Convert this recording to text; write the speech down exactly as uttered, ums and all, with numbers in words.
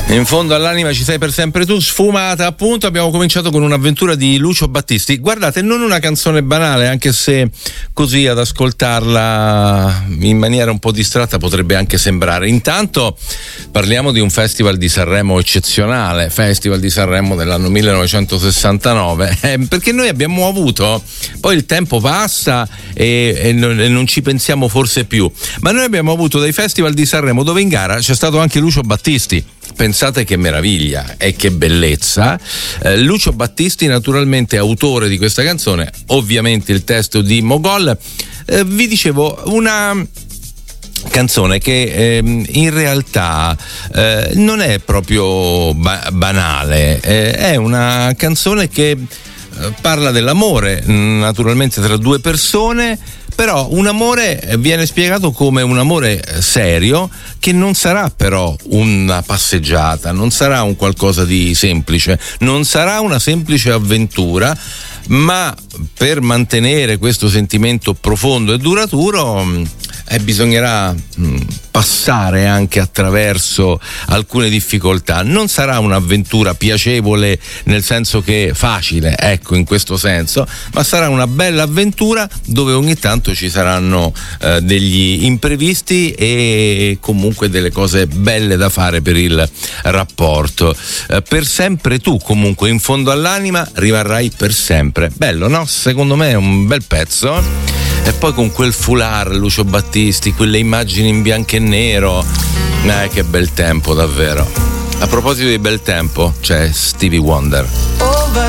In fondo all'anima ci sei per sempre tu, sfumata appunto. Abbiamo cominciato con un'avventura di Lucio Battisti. Guardate, non una canzone banale, anche se così ad ascoltarla in maniera un po' distratta potrebbe anche sembrare. Intanto parliamo di un festival di Sanremo eccezionale, Festival di Sanremo dell'anno millenovecentosessantanove, eh, perché noi abbiamo avuto, poi il tempo passa e, e, non, e non ci pensiamo forse più, ma noi abbiamo avuto dei festival di Sanremo dove in gara c'è stato anche Lucio Battisti. Pensate che meraviglia e che bellezza. eh, Lucio Battisti, naturalmente autore di questa canzone, ovviamente il testo di Mogol. eh, vi dicevo, una canzone che eh, in realtà eh, non è proprio ba- banale, eh, è una canzone che eh, parla dell'amore, naturalmente tra due persone, però un amore viene spiegato come un amore serio, che non sarà però una passeggiata, non sarà un qualcosa di semplice, non sarà una semplice avventura, ma per mantenere questo sentimento profondo e duraturo eh, bisognerà mh, passare anche attraverso alcune difficoltà. Non sarà un'avventura piacevole nel senso che facile, ecco, in questo senso, ma sarà una bella avventura dove ogni tanto ci saranno eh, degli imprevisti e comunque delle cose belle da fare per il rapporto. Eh, per sempre tu, comunque, in fondo all'anima rimarrai per sempre. Bello, no? Secondo me è un bel pezzo. E poi con quel foulard Lucio Battisti, quelle immagini in bianco e nero, eh, che bel tempo davvero. A proposito di bel tempo, c'è Stevie Wonder.